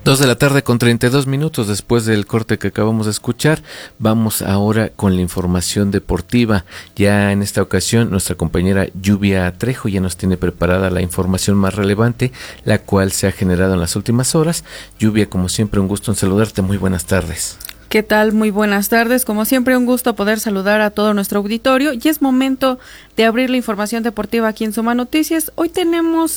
2:32 después del corte que acabamos de escuchar. Vamos ahora con la información deportiva. Ya en esta ocasión nuestra compañera Lluvia Trejo ya nos tiene preparada la información más relevante, la cual se ha generado en las últimas horas. Lluvia, como siempre, un gusto en saludarte. Muy buenas tardes. ¿Qué tal? Muy buenas tardes. Como siempre, un gusto poder saludar a todo nuestro auditorio y es momento de abrir la información deportiva aquí en Suma Noticias. Hoy tenemos